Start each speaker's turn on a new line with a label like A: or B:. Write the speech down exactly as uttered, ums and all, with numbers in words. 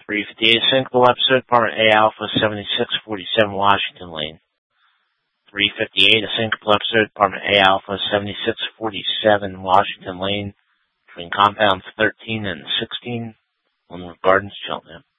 A: three fifty-eight Syncable episode, apartment A Alpha, seventy-six forty-seven Washington Lane. three fifty-eight, a Syncable episode, apartment A Alpha, seventy-six forty-seven Washington Lane, between compounds thirteen and sixteen, Linwood Gardens, Cheltenham.